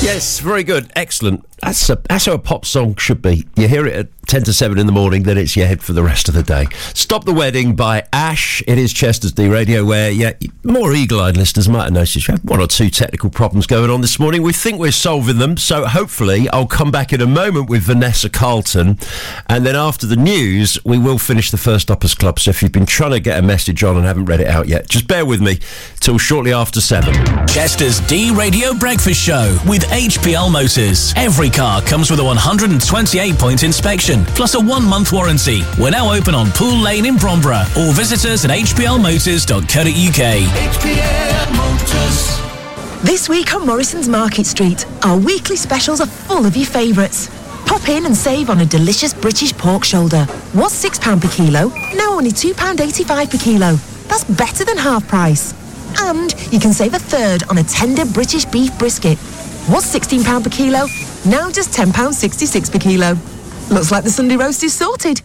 Yes, very good. Excellent. That's how a pop song should be. You hear it at 10 to 7 in the morning, then it's your head for the rest of the day. Stop the Wedding by Ash. It is Chester's D Radio, where, more eagle-eyed listeners might have noticed we have one or two technical problems going on this morning. We think we're solving them, so hopefully I'll come back in a moment with Vanessa Carlton, and then after the news, we will finish the First Uppers Club. So if you've been trying to get a message on and haven't read it out yet, just bear with me till shortly after 7. Chester's D Radio Breakfast Show with HPL Motors. Every car comes with a 128-point inspection, plus a 1-month warranty. We're now open on Pool Lane in Bromborough, or visit us at hplmotors.co.uk. HPL Motors. This week on Morrison's Market Street, our weekly specials are full of your favourites. Pop in and save on a delicious British pork shoulder. Was £6 per kilo, now only £2.85 per kilo. That's better than half price. And you can save a third on a tender British beef brisket. Was £16 per kilo, now just £10.66 per kilo. Looks like the Sunday roast is sorted.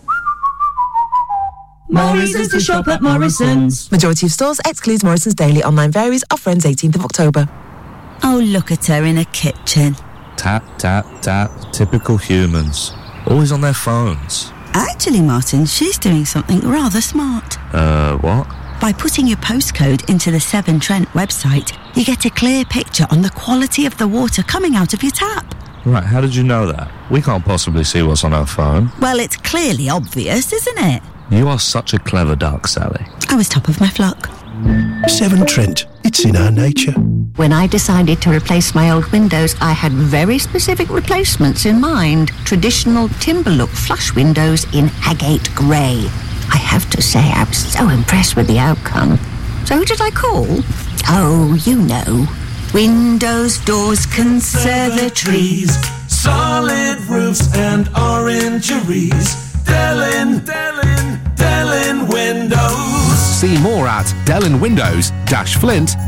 Morrison's to shop at Morrison's. Majority of stores excludes Morrison's Daily. Online varies. Offer ends 18th of October. Oh, look at her in a kitchen. Tap, tap, tap. Typical humans. Always on their phones. Actually, Martin, she's doing something rather smart. What? By putting your postcode into the Severn Trent website, you get a clear picture on the quality of the water coming out of your tap. Right, how did you know that? We can't possibly see what's on our phone. Well, it's clearly obvious, isn't it? You are such a clever duck, Sally. I was top of my flock. Severn Trent, it's in our nature. When I decided to replace my old windows, I had very specific replacements in mind. Traditional timber look flush windows in agate grey. I have to say, I was so impressed with the outcome. So who did I call? Oh, you know. Windows, Doors Conservatories. Solid roofs and orangeries. Dellin Windows. See more at dellinwindows-flint.co.uk.